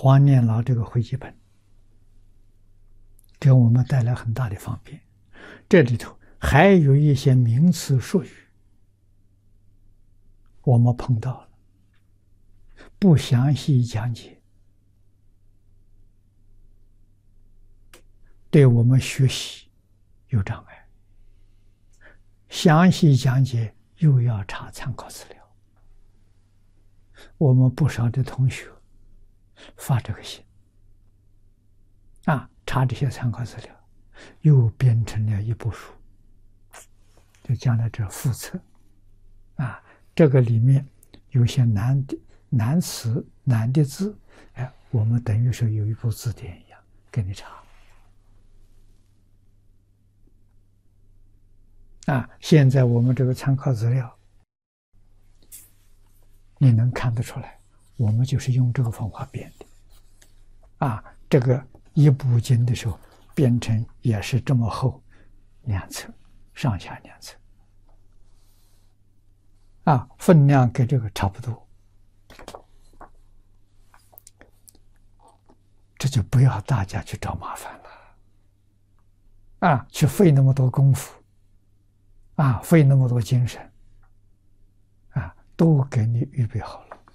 黄念老这个回记本，给我们带来很大的方便。这里头还有一些名词术语，我们碰到了，不详细讲解，对我们学习有障碍。详细讲解又要查参考资料。我们不少的同学发这个心查这些参考资料，又编成了一部书，就将来这附册这个里面有些难词难的字，我们等于说有一部字典一样给你查现在我们这个参考资料，你能看得出来，我们就是用这个方法编的这个一部经的时候编成也是这么厚2册，上下2册分量跟这个差不多，这就不要大家去找麻烦了去费那么多功夫费那么多精神都给你预备好了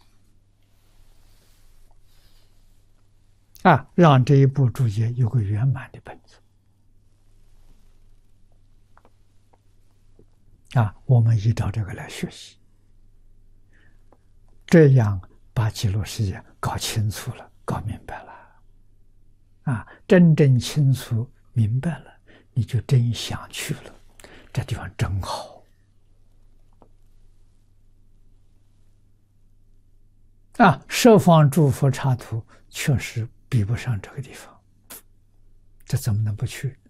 让这一部注解有个圆满的本子我们依照这个来学习，这样把极乐世界搞清楚了，搞明白了真正清楚明白了，你就真想去了，这地方真好十方诸佛刹土确实比不上这个地方，这怎么能不去？